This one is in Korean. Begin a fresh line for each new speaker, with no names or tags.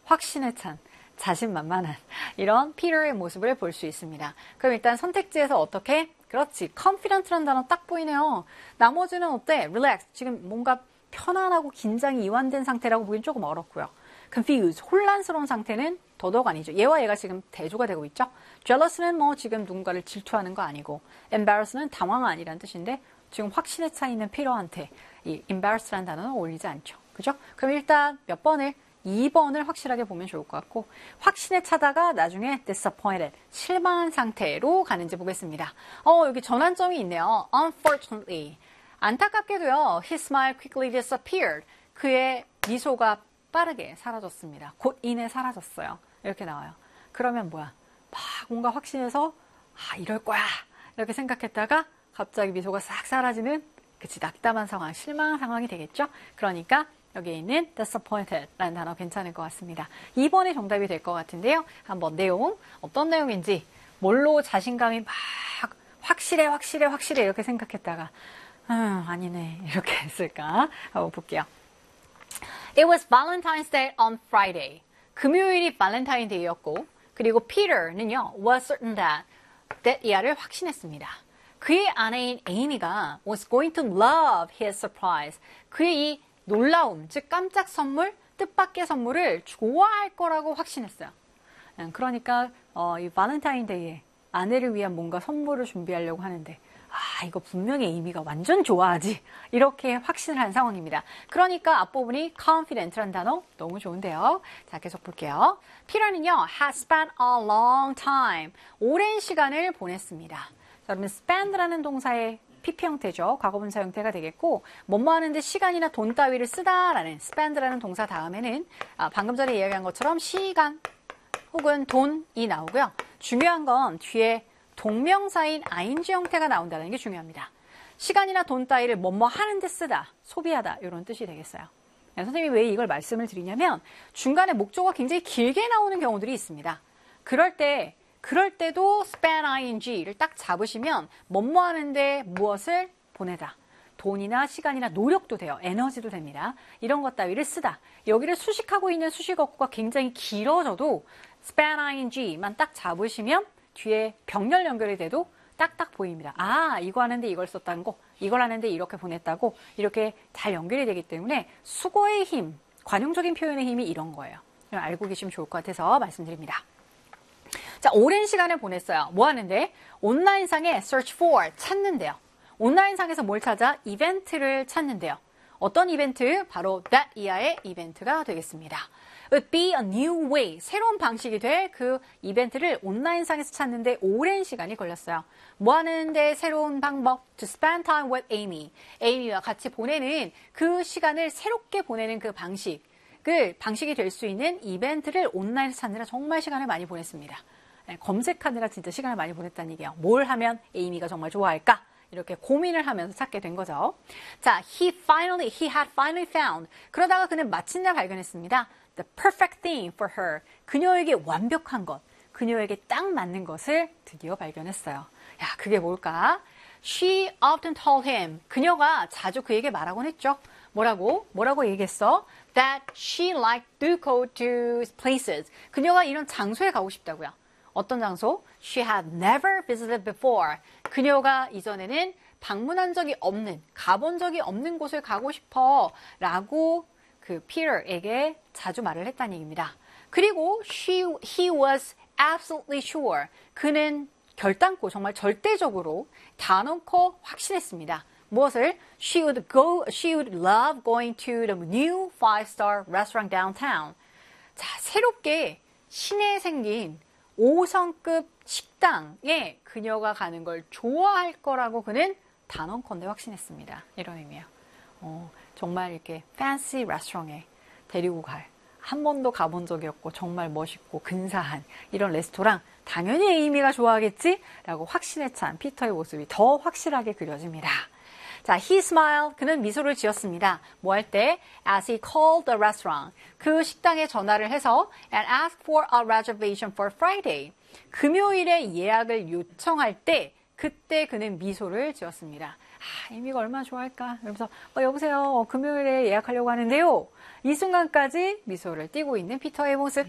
확신에 찬 자신만만한 이런 피터의 모습을 볼 수 있습니다. 그럼 일단 선택지에서 어떻게? 그렇지. confident라는 단어 딱 보이네요. 나머지는 어때? relax. 지금 뭔가 편안하고 긴장이 이완된 상태라고 보기엔 조금 어렵고요. confused. 혼란스러운 상태는 더더욱 아니죠. 얘와 얘가 지금 대조가 되고 있죠. jealous는 뭐 지금 누군가를 질투하는 거 아니고 embarrass는 당황 아니라는 뜻인데 지금 확신에 차 있는 피터한테 이 embarrassed라는 단어는 어울리지 않죠. 그죠? 그럼 일단 몇 번을 2번을 확실하게 보면 좋을 것 같고 확신에 차다가 나중에 disappointed, 실망한 상태로 가는지 보겠습니다. 여기 전환점이 있네요. Unfortunately, 안타깝게도요. His smile quickly disappeared. 그의 미소가 빠르게 사라졌습니다. 곧 이내 사라졌어요. 이렇게 나와요. 그러면 뭐야? 막 뭔가 확신해서 이럴 거야 이렇게 생각했다가 갑자기 미소가 싹 사라지는 그치 낙담한 상황, 실망한 상황이 되겠죠? 그러니까 여기에 있는 disappointed라는 단어 괜찮을 것 같습니다. 2번이 정답이 될 것 같은데요. 한번 내용, 어떤 내용인지 뭘로 자신감이 막 확실해 이렇게 생각했다가 아니네 이렇게 했을까 한번 볼게요. It was Valentine's Day on Friday. 금요일이 발렌타인데이였고 그리고 Peter는요 was certain that 이하를 확신했습니다. 그의 아내인 에이미가 was going to love his surprise. 그의 이 놀라움, 즉 깜짝 선물, 뜻밖의 선물을 좋아할 거라고 확신했어요. 그러니까 이 발렌타인데이에 아내를 위한 뭔가 선물을 준비하려고 하는데 이거 분명히 에이미가 완전 좋아하지 이렇게 확신을 한 상황입니다. 그러니까 앞부분이 confident라는 단어 너무 좋은데요. 자 계속 볼게요. 피터는요 has spent a long time 오랜 시간을 보냈습니다. 자, 여러분 spend라는 동사의 PP 형태죠. 과거분사 형태가 되겠고 뭐뭐 하는데 시간이나 돈 따위를 쓰다라는 spend라는 동사 다음에는 방금 전에 이야기한 것처럼 시간 혹은 돈이 나오고요. 중요한 건 뒤에 동명사인 ing 형태가 나온다는 게 중요합니다. 시간이나 돈 따위를 뭐뭐 하는데 쓰다, 소비하다 이런 뜻이 되겠어요. 선생님이 왜 이걸 말씀을 드리냐면 중간에 목적어가 굉장히 길게 나오는 경우들이 있습니다. 그럴 때도 spend ing를 딱 잡으시면 뭐뭐 하는데 무엇을 보내다. 돈이나 시간이나 노력도 돼요. 에너지도 됩니다. 이런 것 따위를 쓰다. 여기를 수식하고 있는 수식어구가 굉장히 길어져도 spend ing만 딱 잡으시면 뒤에 병렬 연결이 돼도 딱딱 보입니다. 이거 하는데 이걸 썼다는 거, 이걸 하는데 이렇게 보냈다고 이렇게 잘 연결이 되기 때문에 수거의 힘, 관용적인 표현의 힘이 이런 거예요. 알고 계시면 좋을 것 같아서 말씀드립니다. 자, 오랜 시간을 보냈어요. 뭐 하는데? 온라인상에 search for, 찾는데요. 온라인상에서 뭘 찾아? 이벤트를 찾는데요. 어떤 이벤트? 바로 that 이하의 이벤트가 되겠습니다. It would be a new way, 새로운 방식이 될 그 이벤트를 온라인상에서 찾는데 오랜 시간이 걸렸어요. 뭐 하는데 새로운 방법? To spend time with Amy. 에이미와 같이 보내는 그 시간을 새롭게 보내는 그 방식이 될 수 있는 이벤트를 온라인에서 찾느라 정말 시간을 많이 보냈습니다. 검색하느라 진짜 시간을 많이 보냈다는 얘기예요. 뭘 하면 에이미가 정말 좋아할까? 이렇게 고민을 하면서 찾게 된 거죠. 자, he had finally found. 그러다가 그는 마침내 발견했습니다. The perfect thing for her. 그녀에게 완벽한 것, 그녀에게 딱 맞는 것을 드디어 발견했어요. 야, 그게 뭘까? She often told him. 그녀가 자주 그에게 말하곤 했죠. 뭐라고 얘기했어? That she liked to go to places. 그녀가 이런 장소에 가고 싶다고요. 어떤 장소? She had never visited before. 그녀가 이전에는 방문한 적이 없는, 가본 적이 없는 곳을 가고 싶어 라고 그 피터에게 자주 말을 했다는 얘기입니다. 그리고 he was absolutely sure. 그는 결단코 정말 절대적으로 단언코 확신했습니다. 무엇을? She would love going to the new 5-star restaurant downtown. 자, 새롭게 시내에 생긴 5성급 식당에 그녀가 가는 걸 좋아할 거라고 그는 단언컨대 확신했습니다. 이런 의미예요. 정말 이렇게 fancy 레스토랑에 데리고 갈, 한 번도 가본 적이 없고 정말 멋있고 근사한 이런 레스토랑 당연히 에이미가 좋아하겠지? 라고 확신에 찬 피터의 모습이 더 확실하게 그려집니다. 자, he smiled. 그는 미소를 지었습니다. 뭐 할 때? As he called the restaurant. 그 식당에 전화를 해서 and asked for a reservation for Friday. 금요일에 예약을 요청할 때 그때 그는 미소를 지었습니다. 에이미가 얼마나 좋아할까? 이러면서 여보세요. 금요일에 예약하려고 하는데요. 이 순간까지 미소를 띠고 있는 피터의 모습.